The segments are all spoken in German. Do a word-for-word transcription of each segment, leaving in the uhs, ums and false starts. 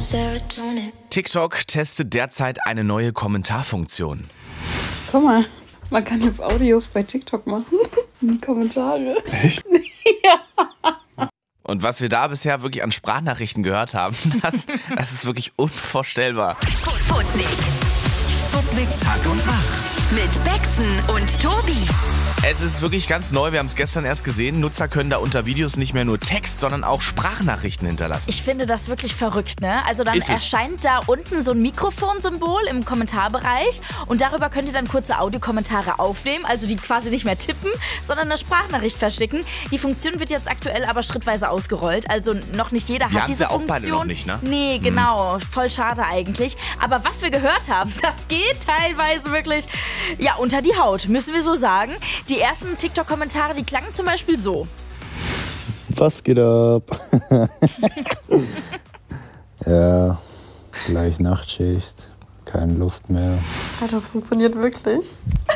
TikTok testet derzeit eine neue Kommentarfunktion. Guck mal, man kann jetzt Audios bei TikTok machen. In die Kommentare. Echt? Ja. Und was wir da bisher wirklich an Sprachnachrichten gehört haben, das, das ist wirklich unvorstellbar. Sputnik. Sputnik Tag und Wach. Mit Bexen und Tobi. Es ist wirklich ganz neu, wir haben es gestern erst gesehen. Nutzer können da unter Videos nicht mehr nur Text, sondern auch Sprachnachrichten hinterlassen. Ich finde das wirklich verrückt, ne? Also dann Ist es. erscheint da unten so ein Mikrofonsymbol im Kommentarbereich und darüber könnt ihr dann kurze Audiokommentare aufnehmen, also die quasi nicht mehr tippen, sondern eine Sprachnachricht verschicken. Die Funktion wird jetzt aktuell aber schrittweise ausgerollt, also noch nicht jeder Wir hat haben diese sie auch Funktion. beide noch nicht, ne? Nee, genau, voll schade eigentlich. Aber was wir gehört haben, das geht teilweise wirklich, ja, unter die Haut, müssen wir so sagen. Die ersten TikTok-Kommentare, die klangen zum Beispiel so. Was geht ab? Ja, gleich Nachtschicht, keine Lust mehr. Alter, das funktioniert wirklich.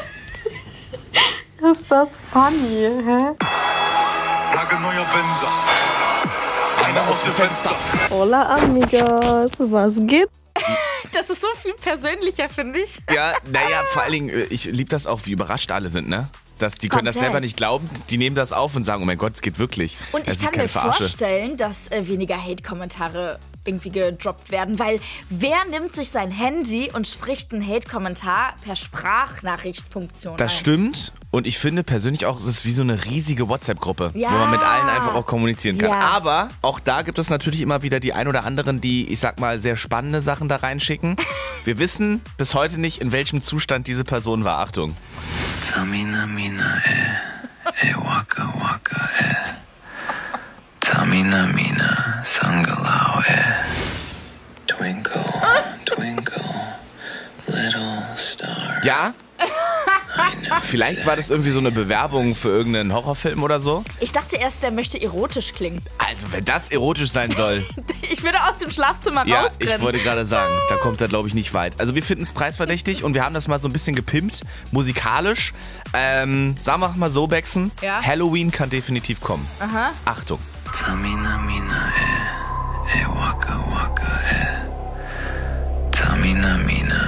Ist das funny, hä? Nagelneuer Benzer. Einer aus dem Fenster. Hola, amigos, was geht? Das ist so viel persönlicher, finde ich. Ja, naja, vor allen Dingen, ich liebe das auch, wie überrascht alle sind, ne? Dass die können das Komplett. selber nicht glauben, die nehmen das auf und sagen, oh mein Gott, es geht wirklich. Und das ich ist kann keine mir Verarsche. vorstellen, dass äh, weniger Hate-Kommentare irgendwie gedroppt werden, weil wer nimmt sich sein Handy und spricht einen Hate-Kommentar per Sprachnachrichtfunktion Das ein? stimmt und ich finde persönlich auch, es ist wie so eine riesige WhatsApp-Gruppe, Ja. wo man mit allen einfach auch kommunizieren kann. Ja. Aber auch da gibt es natürlich immer wieder die ein oder anderen, die, ich sag mal, sehr spannende Sachen da reinschicken. Wir wissen bis heute nicht, in welchem Zustand diese Person war. Achtung. Tamina mina eh, eh waka waka eh. Tamina mina sangalao eh. Twinkle, twinkle, little star. Ja? Vielleicht war das irgendwie so eine Bewerbung für irgendeinen Horrorfilm oder so. Ich dachte erst, der möchte erotisch klingen. Also, wenn das erotisch sein soll. Ich würde aus dem Schlafzimmer Ja, rausrennen. ich wollte gerade sagen, da kommt er, glaube ich, nicht weit. Also wir finden es preisverdächtig und wir haben das mal so ein bisschen gepimpt, musikalisch. Ähm, sagen wir mal so, Bexen, Ja. Halloween kann definitiv kommen. Aha. Achtung. Tamina mina eh, eh waka waka eh. Tamina mina